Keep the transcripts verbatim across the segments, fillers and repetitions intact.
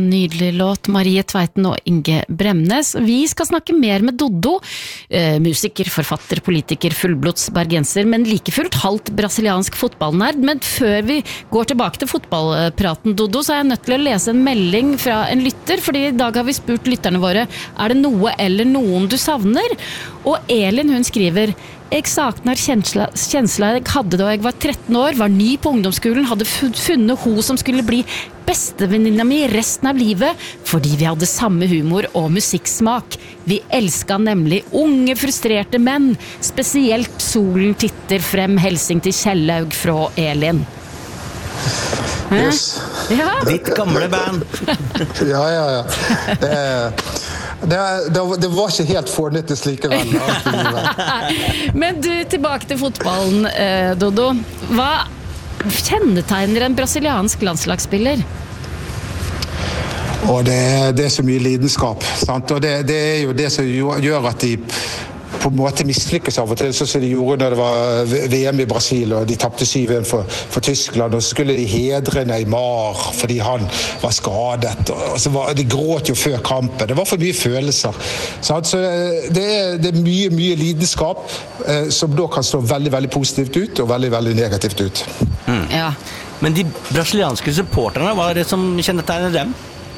en nydelig låt, Marie Tveiten og Inge Bremnes. Vi skal snakke mer med Doddo, eh, musiker, forfatter, politiker, fullblods bergenser, men like fullt halvt brasiliansk fotballnerd. Men før vi går tilbake til fotballpraten, Doddo, så er jeg nødt til å lese en melding fra en lytter, fordi i dag har vi spurt lytterne våre, er det noe eller noen du savner? Og Elin, hun skriver, jeg saknar kjensla, kjensla jeg hadde da jeg var tretten år, var ny på ungdomsskolen, hadde funnet hun som skulle bli bestevenninna mi resten av livet, fordi vi hadde samme humor og musikksmak. Vi elsket nemlig unge, frustrerte menn, spesielt solen titter frem, helsing til Kjellaug fra Elin. Yes. Ja. Ditt gamle band. Ja, ja, ja. Det er... Det, det, det var ikke helt fornyttes likevel. Men du, tilbake til fotballen, eh, Doddo. Hva kjennetegner en brasiliansk landslagsspiller? Og det, det er så mye lidenskap, sant? Og det, det er jo det som gjør at de på en måte mislykkes av og til, sånn som de gjorde når det var V M i Brasil, og de tappte syv en for, for Tyskland, og så skulle de hedre Neymar fordi han var skadet, og så var, de gråt jo før kampen. Det var for mye følelser. Sant? Så det er, det er mye, mye lidenskap eh, som da kan stå veldig, veldig positivt ut, og veldig, veldig negativt ut. Mm. Ja. Men de brasilianske supporterne, hva er det som kjennetegner dem?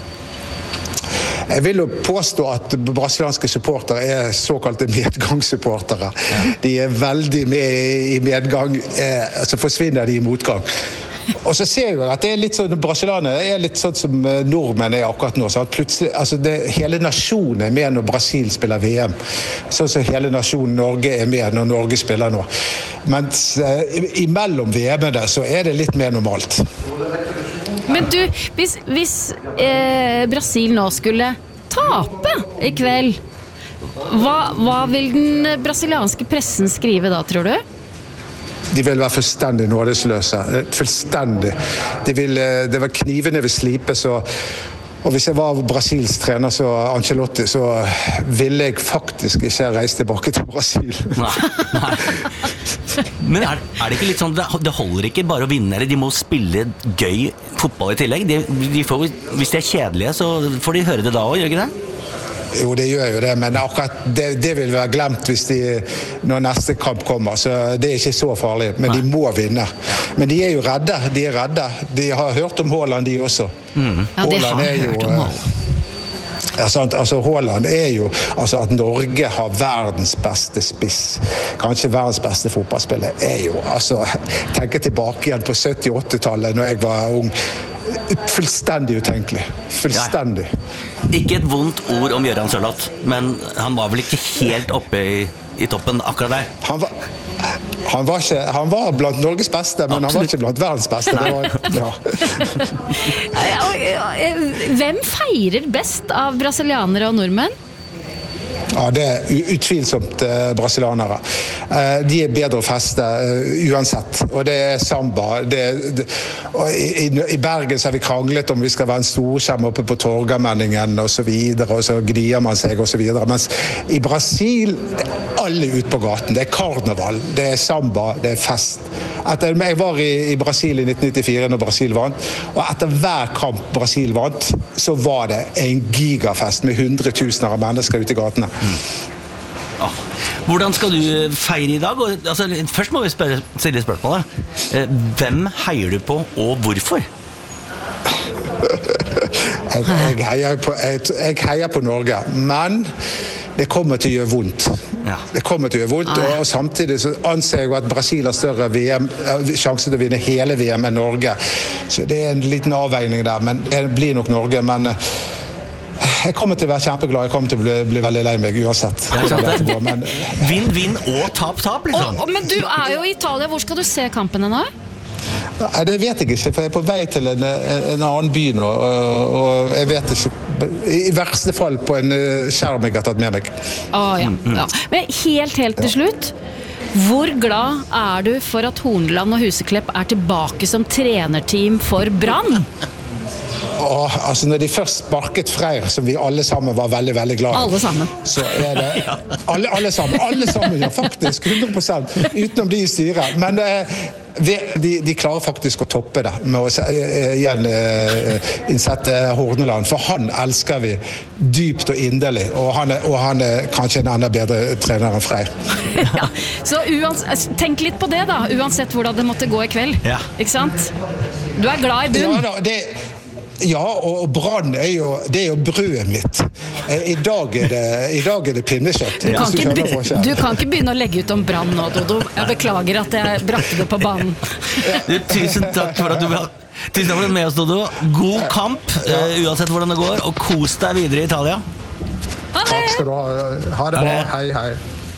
Jeg vil jo påstå at brasilianske supportere er såkalte medgangssupportere. Ja. De er veldig med i medgang, eh, så forsvinner de i motgang. Og så ser jeg at det er litt sånn, brasilianere er litt sånn som nordmenn er akkurat nå, så at plutselig, altså det, hele nasjonen er med når Brasil spiller V M, sånn som hele nasjonen Norge er med når Norge spiller nå. Mens eh, imellom V M-ene så er det litt mer normalt. Men du, hvis, hvis eh, Brasil nå skulle tape i kveld, hva, hva vil den brasilianske pressen skrive da, tror du? De vil være fullstendig nådesløse. Fullstendig. De vil, det var knivene ved slipe, så... Og hvis jeg var Brasils trener, så Ancelotti, så ville jeg faktisk ikke reise tilbake til Brasil. Nei, nei. Men er, er det ikke litt sånn, det holder ikke bare å vinne, de må spille gøy fotball i tillegg. De, de får, hvis de er kjedelige, så får de høre det da også, gjør ikke det? Jo, det gjør jo det, men akkurat det, det vil være glemt hvis de, når neste kamp kommer, så det er ikke så farlig, men de må vinne. Men de er jo redde, de er redde. De har hørt om Haaland, de også. Mm. Ja, de har er jo, hørt om Haaland. Ja, sant? Altså, Haaland er jo altså, at Norge har verdens beste spiss, kanskje verdens beste fotballspiller, er jo, altså, tenker tilbake igjen på sytti- og åtti-tallet når jeg var ung, fullstendig utenkelig. Fullstendig. Ja. Ikke et vondt ord om Göran Sørloth, men han var vel ikke helt oppe i, i toppen akkurat der. Han var, han var, ikke, han var blant Norges beste, men Absolutt. Han var ikke blant verdens beste. Det var, ja. Hvem feirer best av brasilianere og nordmenn? Ja, det er utvilsomt eh, brasilianere. Eh, de er bedre å feste uh, uansett. Og det er samba. Det, det, og i, I Bergen så har vi kranglet om vi skal være en storskjerm oppe på Torgallmenningen og så videre, og så gnier man seg og så videre. Mens i Brasil alle ut på gaten. Det er karneval, det er samba, det er fest. Etter, jeg var i, i Brasil i nitten nittifire når Brasil vant, og etter hver kamp Brasil vant, så var det en gigafest med hundretusener av mennesker ute i gatene. Mm. Ja. Hvordan skal du feire i dag? Altså, først må vi spørre, stille spørsmålet. Hvem heier du på, og hvorfor? jeg, jeg, heier på, jeg, jeg heier på Norge, men det kommer til å gjøre vondt. Ja. Det kommer til å gjøre vondt, ah, ja. Og samtidig så anser jeg at Brasil har større V M, sjanse til å vinne hele V M enn Norge. Så det er en liten avveining der, men det blir nok Norge, men jeg kommer til å være kjempeglad, jeg kommer til å bli, bli veldig lei meg uansett. Ja, men vinn, vinn og tap, tap, liksom. Og, men du er jo i Italia, hvor skal du se kampene nå? Nei, det vet jeg ikke, for jeg er på vei til en, en annen by nå, og, og jeg vet ikke, i verste fall på en skjerm jeg har tatt med meg. Åh, ja, ja. Men helt, helt til slutt, hvor glad er du for at Horneland og Huseklepp er tilbake som trenerteam for Brann? Åh, altså når de først sparket Freyr, som vi alle sammen var veldig, veldig glad i. Alle sammen. Så er det, alle, alle sammen, alle sammen, ja, faktisk, hundre prosent, utenom de i styret. Men eh, de, de klarer faktisk å toppe det med å igjen innsette Horneland, for han elsker vi dypt og inderlig, og han er, og han er kanskje en enda bedre trener enn Frey. Ja, så uans- tenk litt på det da, uansett hvordan det måtte gå i kveld, Ja. ikke sant? Du er glad i bunn. Ja, da, det Ja, og Brann er jo, det er jo brødet mitt. I dag er det, i dag er det pinnekjøtt. Du kan, hvis ikke, skjønner be- forskjellen. du kan ikke begynne å legge ut om Brann nå, Dodo. Jeg beklager at jeg brakte det på banen. Du, tusen takk for at du vil Tusen takk for at du er med oss, Dodo. God kamp, uh, uansett hvordan det går, og kos deg videre i Italia. Ha det! Takk skal du ha. Ha det bra. Hei, hei.